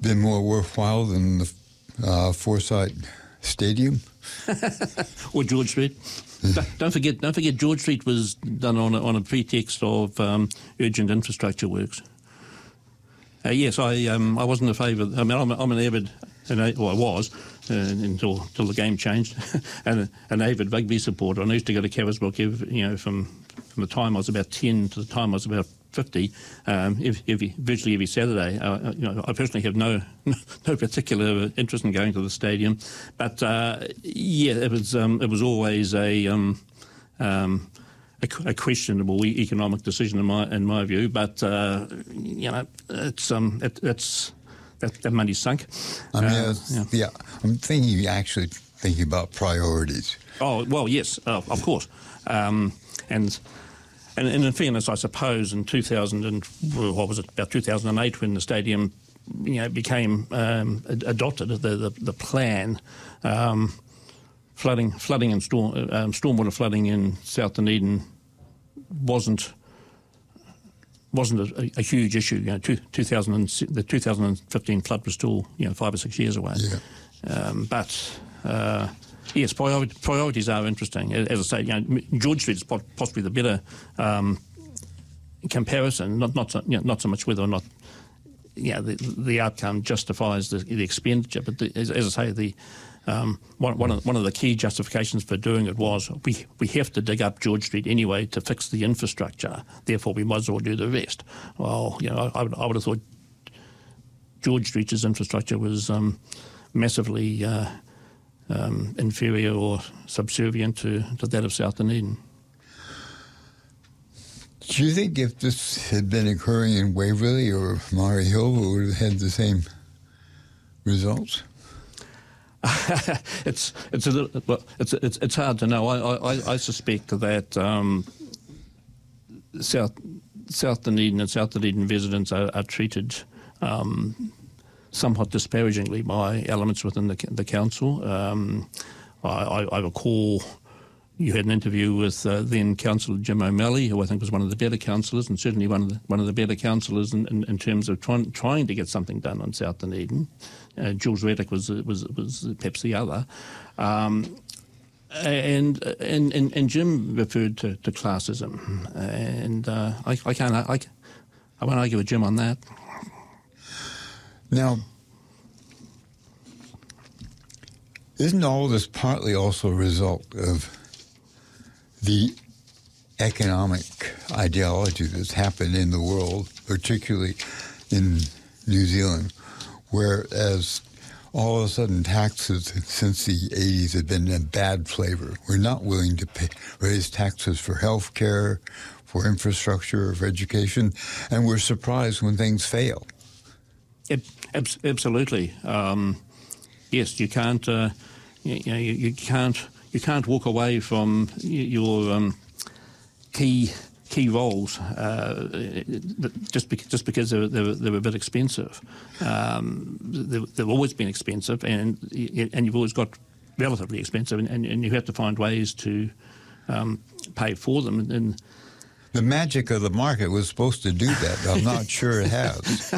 been more worthwhile than the Forsyth Stadium? Or George Street. Don't forget George Street was done on a pretext of urgent infrastructure works. Yes, I wasn't a favour. I mean, I'm an avid, I was until the game changed, and an avid rugby supporter. And I used to go to Carisbrook, from the time I was about 10 to the time I was about 50, virtually every Saturday. I personally have no particular interest in going to the stadium, but it was always a questionable economic decision in my view. But that money's sunk. I mean, I'm thinking about priorities. Oh well, yes, of course. And in fairness, I suppose in 2008, when the stadium, became adopted, the plan, flooding and stormwater flooding in South Dunedin wasn't a huge issue. The 2015 flood was still 5 or 6 years away. Yeah. Yes, priorities are interesting. As I say, George Street is possibly the better comparison. Not so much whether or not the outcome justifies the expenditure, but as I say, one of the key justifications for doing it was we have to dig up George Street anyway to fix the infrastructure. Therefore, we might as well do the rest. Well, I would have thought George Street's infrastructure was massively inferior or subservient to that of South Dunedin. Do you think if this had been occurring in Waverley or Murray Hill, we would have had the same results? It's hard to know. I suspect that South Dunedin and South Dunedin residents are treated somewhat disparagingly by elements within the council. I recall you had an interview with then Councillor Jim O'Malley, who I think was one of the better councillors, and certainly one of the better councillors in terms of trying to get something done on South Dunedin. Jules Reddick was perhaps the other, and Jim referred to classism, and I won't argue with Jim on that. Now, isn't all this partly also a result of the economic ideology that's happened in the world, particularly in New Zealand, whereas all of a sudden taxes since the 80s have been a bad flavor? We're not willing to raise taxes for health care, for infrastructure, for education, and we're surprised when things fail. Absolutely. Yes, you can't. You can't walk away from your key roles just because they're a bit expensive. They've always been expensive, and you've always got relatively expensive, and you have to find ways to pay for them. And the magic of the market was supposed to do that. I'm not sure it has.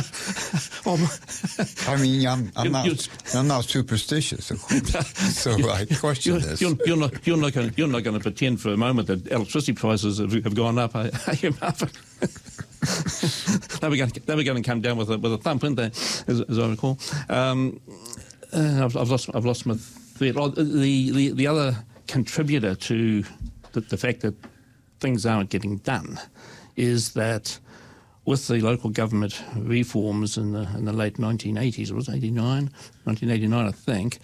I mean, I'm not superstitious, so I question this. You're not going to pretend for a moment that electricity prices have gone up, are you, Marvin? They were going to come down with a thump, weren't they? As I recall. I've lost my thread. The other contributor to the fact that things aren't getting done is that with the local government reforms in the late 1980s, it was 1989, I think,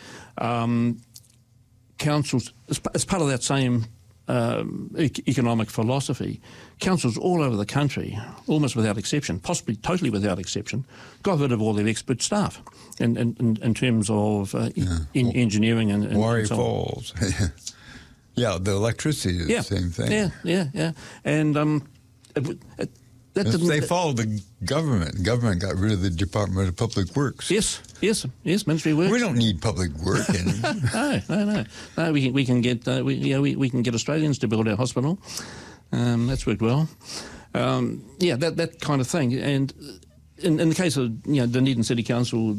councils, as part of that same economic philosophy, councils all over the country, almost without exception, possibly totally without exception, got rid of all their expert staff in terms of engineering and Warri so Falls. Yeah, the electricity is the same thing. Yeah. And they followed the government. The government got rid of the Department of Public Works. Yes, Ministry of Works. We don't need public work anymore. No. We can get we can get Australians to build our hospital. That's worked well. That kind of thing. And in the case of Dunedin City Council,